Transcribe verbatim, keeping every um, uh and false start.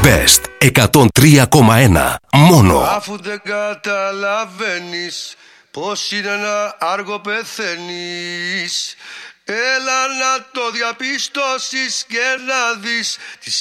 Best εκατόν τρία κόμμα ένα. Μόνο. Αφού δεν καταλαβαίνεις πως είναι ένα άργο πεθαίνεις, έλα να το διαπιστώσεις και να δεις τις